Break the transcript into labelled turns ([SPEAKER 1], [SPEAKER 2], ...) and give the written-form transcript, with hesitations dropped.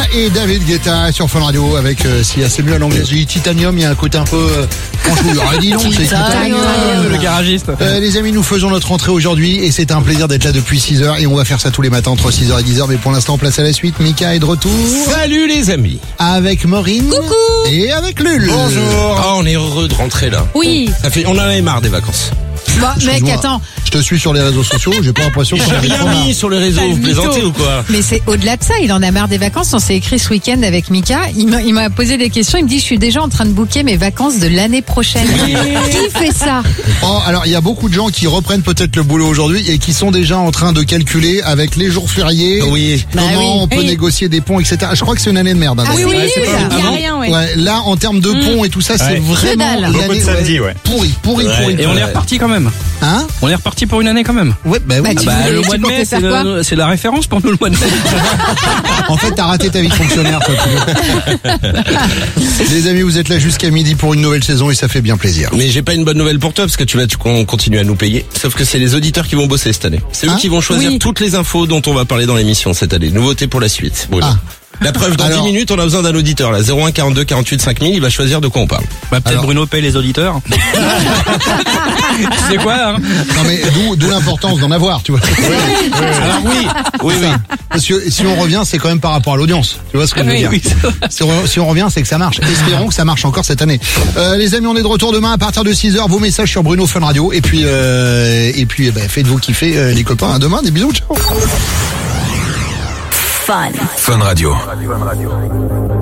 [SPEAKER 1] et David Guetta sur Fun Radio avec, si c'est mieux à l'anglais, je dis Titanium, il y a un côté un peu, franchement, il aurait dit non, c'est Titanium.
[SPEAKER 2] Le garagiste.
[SPEAKER 1] Les amis, nous faisons notre entrée aujourd'hui et c'est un plaisir d'être là depuis 6h et on va faire ça tous les matins entre 6h et 10h, mais pour l'instant, place à la suite. Mika est de retour.
[SPEAKER 3] Salut les amis.
[SPEAKER 1] Avec Maureen.
[SPEAKER 4] Coucou.
[SPEAKER 1] Et avec Lul.
[SPEAKER 3] Bonjour. Oh, on est heureux de rentrer là.
[SPEAKER 4] Oui.
[SPEAKER 3] On en avait marre des vacances.
[SPEAKER 4] Bah, mec,
[SPEAKER 1] Excuse-moi,
[SPEAKER 4] attends.
[SPEAKER 1] Je te suis sur les réseaux sociaux, j'ai pas l'impression qu'on
[SPEAKER 3] J'ai
[SPEAKER 1] avait
[SPEAKER 3] rien
[SPEAKER 1] trop marre.
[SPEAKER 3] mis sur les réseaux, vous plaisantez ou quoi?
[SPEAKER 4] Mais c'est au-delà de ça, il en a marre des vacances. On s'est écrit ce week-end avec Mika. Il m'a posé des questions. Il me dit, je suis déjà en train de booker mes vacances de l'année prochaine. Qui fait ça?
[SPEAKER 1] Oh, alors il y a beaucoup de gens qui reprennent peut-être le boulot aujourd'hui et qui sont déjà en train de calculer avec les jours fériés.
[SPEAKER 3] Oui.
[SPEAKER 1] Comment
[SPEAKER 4] Bah oui.
[SPEAKER 1] on peut négocier des ponts, etc. Je crois que c'est une année de merde. hein,
[SPEAKER 4] Ah oui,
[SPEAKER 1] d'ailleurs.
[SPEAKER 4] oui,
[SPEAKER 2] c'est
[SPEAKER 4] nul.
[SPEAKER 2] pas-
[SPEAKER 4] Il y a
[SPEAKER 2] Ah bon
[SPEAKER 4] rien, ouais.
[SPEAKER 1] Ouais, là, en termes de ponts et tout ça, c'est
[SPEAKER 2] Ouais.
[SPEAKER 1] vraiment
[SPEAKER 4] Que dalle.
[SPEAKER 2] Beaucoup de
[SPEAKER 1] l'année
[SPEAKER 2] samedis, ouais.
[SPEAKER 1] pourri.
[SPEAKER 3] Ouais.
[SPEAKER 2] Et on est reparti quand même.
[SPEAKER 1] Hein?
[SPEAKER 2] On est reparti pour une année quand même.
[SPEAKER 1] Ouais, bah oui.
[SPEAKER 4] Bah, tu
[SPEAKER 2] Bah,
[SPEAKER 4] voulais-
[SPEAKER 2] le
[SPEAKER 4] tu
[SPEAKER 2] mois de
[SPEAKER 4] comptais
[SPEAKER 2] mai,
[SPEAKER 4] faire quoi
[SPEAKER 2] c'est la référence pour nous le mois de mai.
[SPEAKER 1] En fait, t'as raté ta vie de fonctionnaire, toi. Les amis, vous êtes là jusqu'à midi pour une nouvelle saison et ça fait bien plaisir.
[SPEAKER 3] Mais j'ai pas une bonne nouvelle pour toi parce que tu vas continuer à nous payer. Sauf que c'est les auditeurs qui vont bosser cette année. C'est eux
[SPEAKER 1] Hein
[SPEAKER 3] qui vont choisir
[SPEAKER 4] Oui.
[SPEAKER 3] toutes les infos dont on va parler dans l'émission cette année. Nouveauté pour la suite. Bruno.
[SPEAKER 1] Ah.
[SPEAKER 3] La preuve, dans
[SPEAKER 1] Alors-
[SPEAKER 3] 10 minutes, on a besoin d'un auditeur. Là, 01 42 48 5000, il va choisir de quoi on parle.
[SPEAKER 2] Bah, peut-être
[SPEAKER 1] Alors-
[SPEAKER 2] Bruno paye les auditeurs. Tu sais quoi, hein?
[SPEAKER 1] Non mais d'où l'importance d'en avoir, tu vois.
[SPEAKER 3] Alors oui.
[SPEAKER 1] Parce que si on revient, c'est quand même par rapport à l'audience. Tu vois ce que je veux dire.
[SPEAKER 2] Oui,
[SPEAKER 1] Si on revient, c'est que ça marche. Espérons que ça marche encore cette année. Les amis, on est de retour demain à partir de 6h. Vos messages sur Bruno Fun Radio. Et puis faites-vous kiffer les copains. À demain, des bisous, ciao.
[SPEAKER 5] Fun Radio.